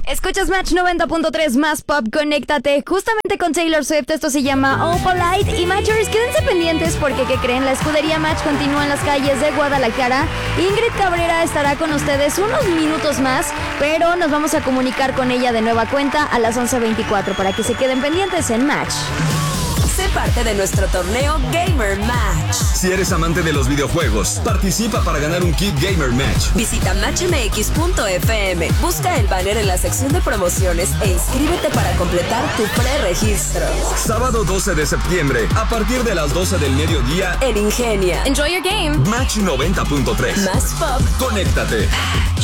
Escuchas Match 90.3 más pop, conéctate justamente con Taylor Swift. Esto se llama All Polite. Y Matchers, quédense pendientes porque, ¿qué creen? La escudería Match continúa en las calles de Guadalajara. Ingrid Cabrera estará con ustedes unos minutos más, pero nos vamos a comunicar con ella de nueva cuenta a las 11:24 para que se queden pendientes en Match. Sé parte de nuestro torneo Gamer Match. Si eres amante de los videojuegos, participa para ganar un kit Gamer Match. Visita matchmx.fm, busca el banner en la sección de promociones e inscríbete para completar tu preregistro. Sábado 12 de septiembre, a partir de las 12 del mediodía, en Ingenia. Enjoy your game. Match 90.3. Más pop. Conéctate.